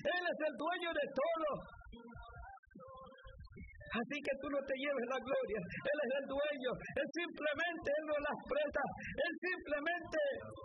Él es el dueño de todo. Así que tú no te lleves la gloria. Él es el dueño. Él simplemente, Él no las presta. Él simplemente,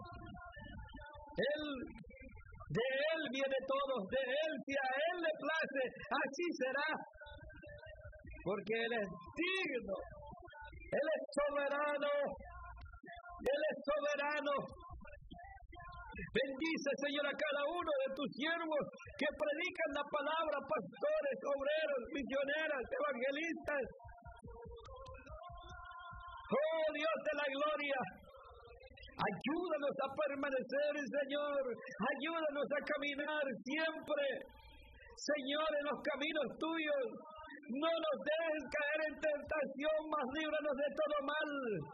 de Él viene todo. De Él, si a Él le place, así será. Porque Él es digno. Él es soberano. Él es soberano. Bendice, Señor, a cada uno de tus siervos que predican la palabra, pastores, obreros, misioneras, evangelistas. Oh Dios de la gloria, ayúdanos a permanecer, Señor. Ayúdanos a caminar siempre, Señor, en los caminos tuyos. No nos dejes caer en tentación, mas líbranos de todo mal.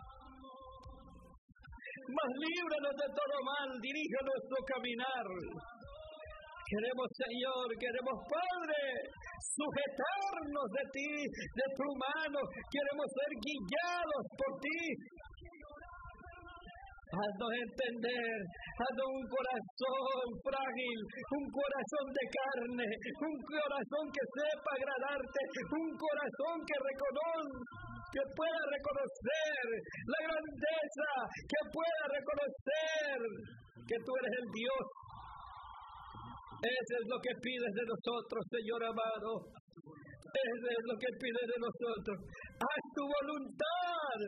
Mas líbranos de todo mal, dirige nuestro caminar. Queremos, Señor, queremos, Padre, sujetarnos de ti, de tu mano. Queremos ser guiados por ti. Haznos entender, haznos un corazón frágil, un corazón de carne, un corazón que sepa agradarte, un corazón que pueda reconocer la grandeza, que pueda reconocer que tú eres el Dios. Eso es lo que pides de nosotros, Señor amado. Eso es lo que pides de nosotros. Haz tu voluntad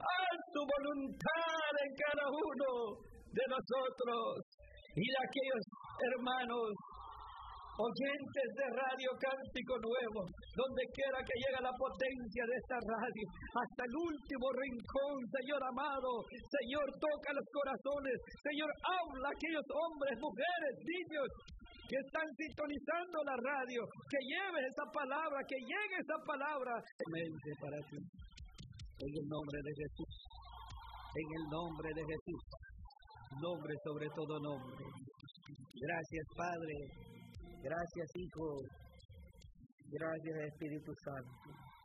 en cada uno de nosotros y de aquellos hermanos oyentes de Radio Cántico Nuevo, donde quiera que llegue la potencia de esta radio, hasta el último rincón, Señor amado. Señor, toca los corazones. Señor, habla a aquellos hombres, mujeres, niños que están sintonizando la radio, que lleve esa palabra, que llegue esa palabra. Para ti, en el nombre de Jesús, en el nombre de Jesús, nombre sobre todo nombre. Gracias, Padre, gracias, Hijo, gracias, Espíritu Santo.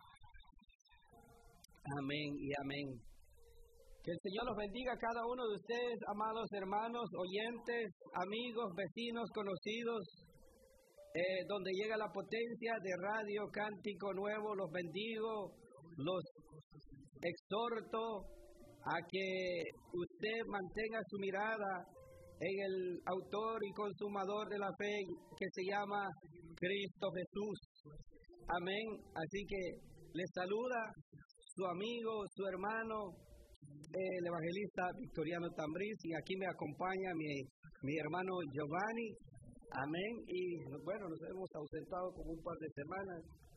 Amén y amén. Que el Señor los bendiga a cada uno de ustedes, amados hermanos, oyentes, amigos, vecinos, conocidos, donde llega la potencia de Radio Cántico Nuevo. Los bendigo, los exhorto a que usted mantenga su mirada en el autor y consumador de la fe, que se llama Cristo Jesús. Amén. Así que les saluda su amigo, su hermano, el evangelista Victoriano Tambriz, y aquí me acompaña mi hermano Giovanni. Amén. Y bueno, nos hemos ausentado como un par de semanas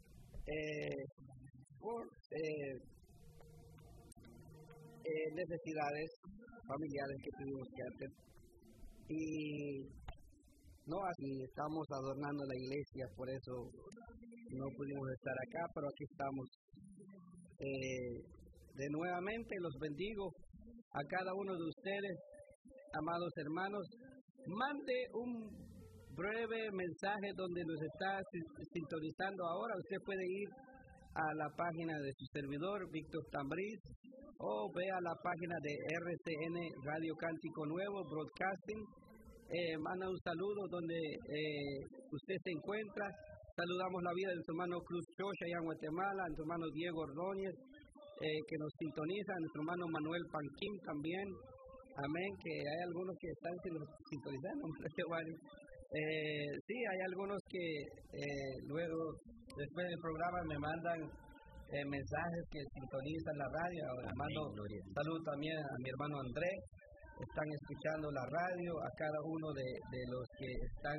por necesidades familiares que tuvimos que hacer. Y no, así estamos adornando la iglesia, por eso no pudimos estar acá, pero aquí estamos. De nuevamente los bendigo a cada uno de ustedes, amados hermanos. Mande un breve mensaje donde nos está sintonizando ahora. Usted puede ir a la página de su servidor, Víctor Tambriz, o vea la página de RCN Radio Cántico Nuevo Broadcasting. Manda un saludo donde usted se encuentra. Saludamos la vida de su hermano Cruz Chocha allá en Guatemala, a su hermano Diego Ordóñez, que nos sintoniza, a nuestro hermano Manuel Panquín también. Amén, que hay algunos que están sintonizando. Sí, hay algunos que luego, después del programa, me mandan mensajes que sintonizan la radio. Mando saludo también a mi hermano André. Están escuchando la radio, a cada uno de los que están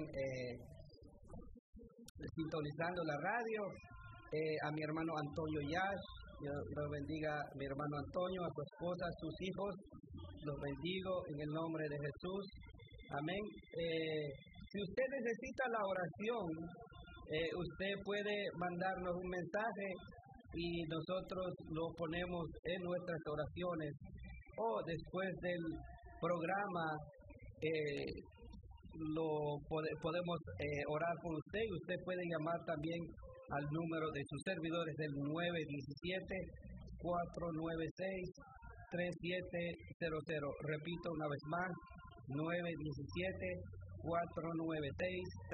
sintonizando la radio, a mi hermano Antonio Yash. Dios bendiga a mi hermano Antonio, a su esposa, a sus hijos. Los bendigo en el nombre de Jesús. Amén. Si usted necesita la oración, usted puede mandarnos un mensaje y nosotros lo ponemos en nuestras oraciones. O después del programa podemos orar con usted, y usted puede llamar también al número de sus servidores del 917-496-3700. Repito una vez más, 917-496-3700.